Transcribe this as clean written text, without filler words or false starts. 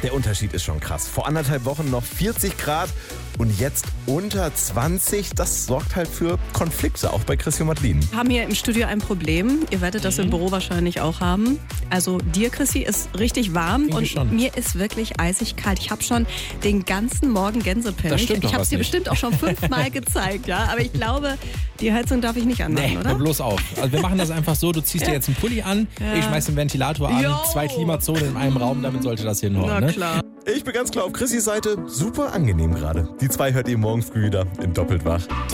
Der Unterschied ist schon krass. Vor 1,5 Wochen noch 40 Grad und jetzt unter 20. Das sorgt halt für Konflikte, auch bei Chrissy und Madeline. Wir haben hier im Studio ein Problem. Ihr werdet das im Büro wahrscheinlich auch haben. Also dir, Chrissy, ist richtig warm und schon. mir ist wirklich eisig kalt. Ich habe schon den ganzen Morgen Gänsepilz. Das stimmt doch Ich habe was es dir nicht. bestimmt auch schon 5-mal gezeigt, ja. Aber ich glaube, die Heizung darf ich nicht anmachen, Hör oder? bloß auf. Also wir machen das einfach so, du ziehst dir jetzt einen Pulli an, ich schmeiß den Ventilator an, Jo. 2 Klimazonen in einem Raum, damit sollte das hinhauen. Na Ne? klar. Ich bin ganz klar auf Chrissys Seite. Super angenehm gerade. Die 2 hört ihr morgen früh wieder in Doppelt wach.